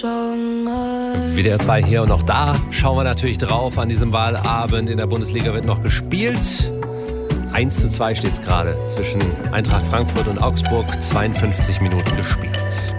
WDR 2 hier und auch da schauen wir natürlich drauf. An diesem Wahlabend in der Bundesliga wird noch gespielt. 1:2 steht es gerade zwischen Eintracht Frankfurt und Augsburg. 52 Minuten gespielt.